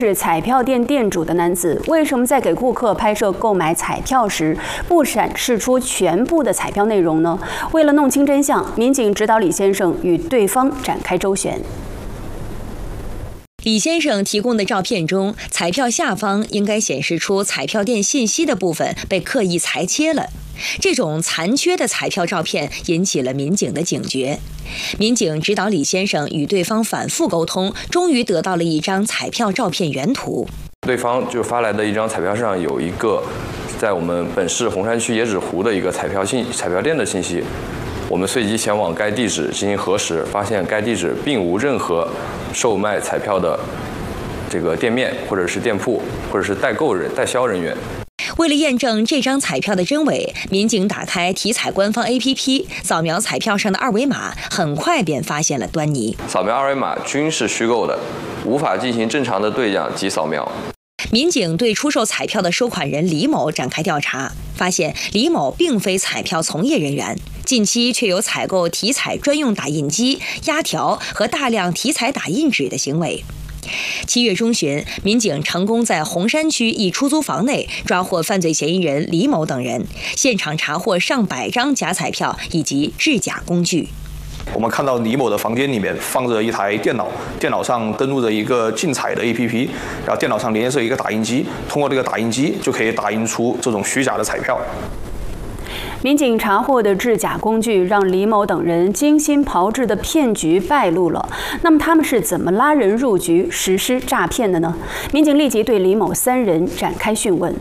是彩票店店主的男子，为什么在给顾客拍摄购买彩票时不展示出全部的彩票内容呢？为了弄清真相，民警指导李先生与对方展开周旋。 李先生提供的照片中，彩票下方应该显示出彩票店信息的部分被刻意裁切了。这种残缺的彩票照片引起了民警的警觉。民警指导李先生与对方反复沟通，终于得到了一张彩票照片原图。 对方就发来的一张彩票上有一个在我们本市红山区野纸湖的一个彩票店的信息。我们随即前往该地址进行核实，发现该地址并无任何售卖彩票的这个店面或者是店铺或者是代销人员。 为了验证这张彩票的真伪，民警打开体彩官方 APP， 扫描彩票上的二维码，很快便发现了端倪。 扫描二维码均是虚构的，无法进行正常的对讲及扫描。 民警对出售彩票的收款人李某展开调查，发现李某并非彩票从业人员，近期却有采购体彩专用打印机、压条和大量体彩打印纸的行为。7月中旬，民警成功在红山区一出租房内抓获犯罪嫌疑人李某等人，现场查获上百张假彩票以及制假工具。 我们看到李某的房间里面放着一台电脑，电脑上登录着一个竞彩的 APP， 然后电脑上连着一个打印机，通过这个打印机就可以打印出这种虚假的彩票。 民警查获的制假工具让李某等人精心炮制的骗局败露了。那么他们是怎么拉人入局实施诈骗的呢？民警立即对李某3人展开讯问。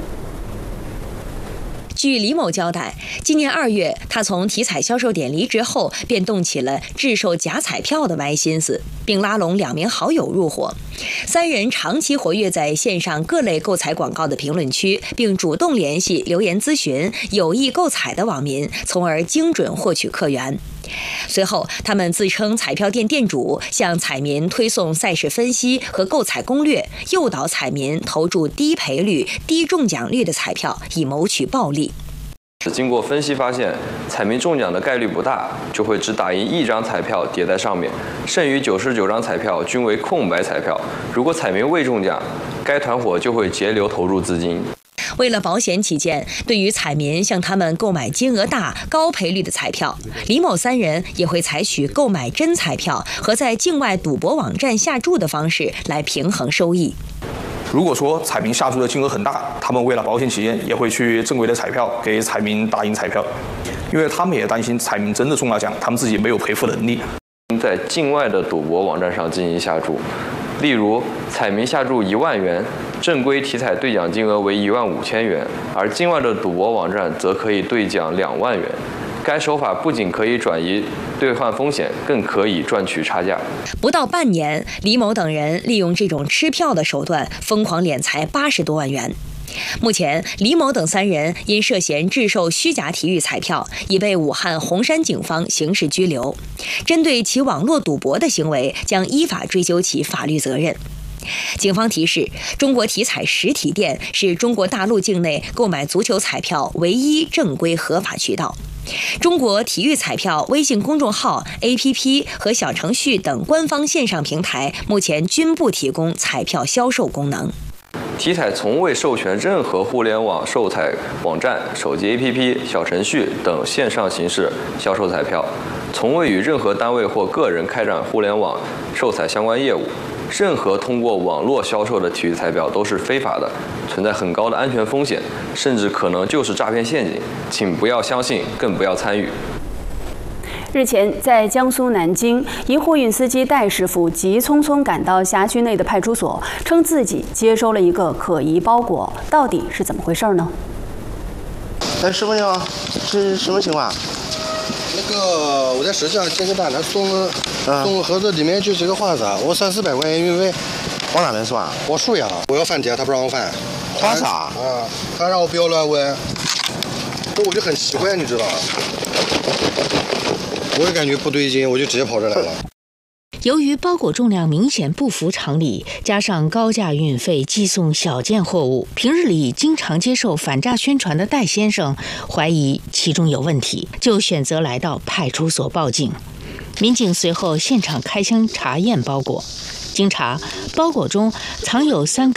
据李某交代，今年2月，他从体彩销售点离职后，便动起了制售假彩票的歪心思，并拉拢2名好友入伙。3人长期活跃在线上各类购彩广告的评论区，并主动联系留言咨询有意购彩的网民，从而精准获取客源。随后，他们自称彩票店店主，向彩民推送赛事分析和购彩攻略，诱导彩民投注低赔率、低中奖率的彩票，以谋取暴利。 经过分析发现，彩民中奖的概率不大，就会只打印1张彩票叠在上面，剩余99张彩票均为空白彩票。如果彩民未中奖，该团伙就会截留投入资金。 为了保险起见，对于彩民向他们购买金额大、高赔率的彩票，李某3人也会采取购买真彩票和在境外赌博网站下注的方式来平衡收益。 如果说彩民下注的金额很大，他们为了保险起见，也会去正规的彩票给彩民打印彩票，因为他们也担心彩民真的中了奖，他们自己没有赔付能力。 在境外的赌博网站上进行下注，例如彩民下注1万元，正规体彩兑奖金额为15000元，而境外的赌博网站则可以兑奖2万元。该手法不仅可以转移兑换风险，更可以赚取差价。 不到半年，李某等人利用这种吃票的手段，疯狂敛财80多万元。目前，李某等3人因涉嫌制售虚假体育彩票，已被武汉洪山警方刑事拘留。针对其网络赌博的行为，将依法追究其法律责任。警方提示，中国体彩实体店是中国大陆境内购买足球彩票唯一正规合法渠道。中国体育彩票微信公众号、APP 和小程序等官方线上平台目前均不提供彩票销售功能。 体彩从未授权任何互联网售彩网站、手机 APP、小程序等线上形式销售彩票，从未与任何单位或个人开展互联网售彩相关业务。任何通过网络销售的体育彩票都是非法的，存在很高的安全风险，甚至可能就是诈骗陷阱，请不要相信，更不要参与。 日前，在江苏南京，一货运司机戴师傅急匆匆赶到辖区内的派出所，称自己接收了一个可疑包裹，到底是怎么回事呢？ 哎，师傅你好，是什么情况？ 那个我在市上接个单，他送个盒子，里面就是个花洒，我300-400块钱运费， 往哪边是吧？ 我输呀，我要返帖，他不让我返。 花洒啊，他让我不要乱问，这我就很奇怪，你知道？我也感觉不对劲，我就直接跑这来了。 由于包裹重量明显不符常理，加上高价运费寄送小件货物，平日里经常接受反诈宣传的戴先生怀疑其中有问题，就选择来到派出所报警。民警随后现场开箱查验包裹，经查，包裹中藏有3根